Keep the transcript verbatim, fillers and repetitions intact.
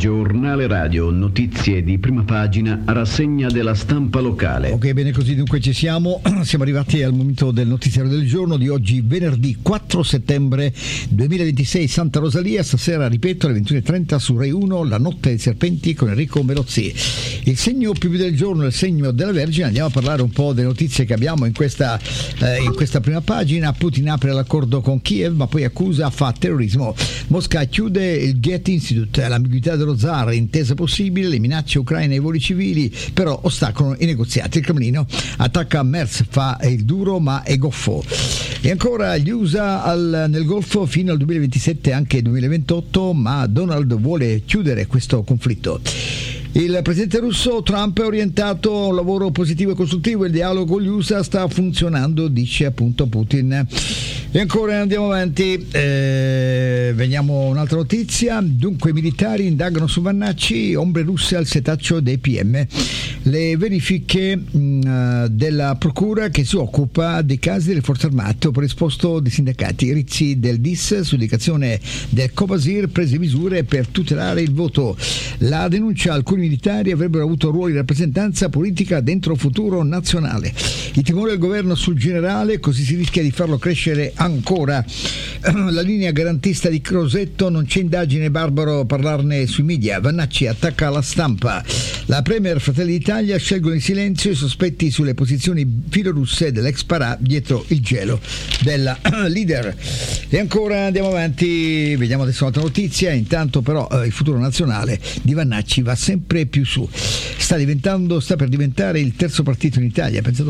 Giornale radio, notizie di prima pagina, rassegna della stampa locale. Ok, bene, così dunque ci siamo. Siamo arrivati al momento del notiziario del giorno di oggi, venerdì quattro settembre duemilaventisei, Santa Rosalia. Stasera, ripeto, alle ventuno e trenta su Rai uno, La notte dei serpenti con Enrico Melozzi. Il segno più vivo del giorno è il segno della Vergine. Andiamo a parlare un po' delle notizie che abbiamo in questa, eh, in questa prima pagina. Putin apre l'accordo con Kiev, ma poi accusa fa terrorismo. Mosca chiude il Goethe Institute. L'ambiguità dello zar, intesa possibile, le minacce ucraine ai voli civili, però ostacolano i negoziati. Il Cremlino attacca Merz, fa il duro ma è goffo. E ancora gli U S A al, nel Golfo fino al duemilaventisette, anche duemilaventotto, ma Donald vuole chiudere questo conflitto. Il presidente russo Trump è orientato a un lavoro positivo e costruttivo, il dialogo con gli U S A sta funzionando, dice appunto Putin. E ancora andiamo avanti, eh, veniamo a un'altra notizia. Dunque i militari indagano su Vannacci, ombre russe al setaccio dei P M. Le verifiche mh, della procura che si occupa dei casi delle forze armate per esposto dei sindacati. Rizzi del D I S, su indicazione del Copasir, prese misure per tutelare il voto. La denuncia: alcuni militari avrebbero avuto ruoli di rappresentanza politica dentro futuro nazionale. Il timore del governo sul generale, così si rischia di farlo crescere ancora. La linea garantista di Crosetto, non c'è indagine, barbaro parlarne sui media. Vannacci attacca la stampa. La premier Fratelli d'Italia scelgono in silenzio i sospetti sulle posizioni filorusse dell'ex Parà dietro il gelo della leader. E ancora andiamo avanti, vediamo adesso un'altra notizia. Intanto però eh, il futuro nazionale di Vannacci va sempre più su. Sta diventando, sta per diventare il terzo partito in Italia. Pensate